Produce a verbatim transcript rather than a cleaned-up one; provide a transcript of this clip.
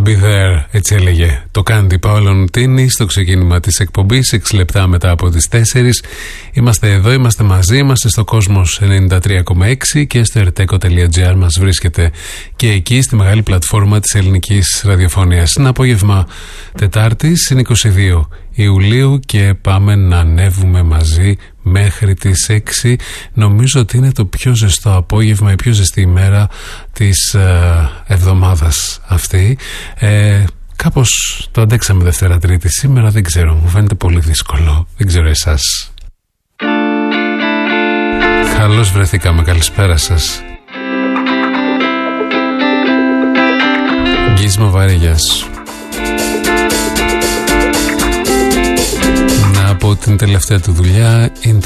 Be There, έτσι έλεγε το Κάντι Πάολο Νουτίνη στο ξεκίνημα της εκπομπής, έξι λεπτά μετά από τις τέσσερις. Είμαστε εδώ, είμαστε μαζί, είμαστε στο Κόσμος ενενήντα τρία κόμμα έξι και στο ερτέκο τελεία τζι άρ μας βρίσκεται και εκεί στη μεγάλη πλατφόρμα της ελληνικής ραδιοφωνίας. Είναι απόγευμα Τετάρτης, είναι είκοσι δύο Ιουλίου και πάμε να ανέβουμε μαζί μέχρι τις έξι. Νομίζω ότι είναι το πιο ζεστό απόγευμα, η πιο ζεστή ημέρα της ε, εβδομάδας αυτή. Ε, κάπως το αντέξαμε Δευτέρα Τρίτη, σήμερα δεν ξέρω, μου φαίνεται πολύ δύσκολο, δεν ξέρω εσάς. Καλώς βρεθήκαμε, καλησπέρα σας. Γκίσμα Βαρίγιας. Από την τελευταία του δουλειά,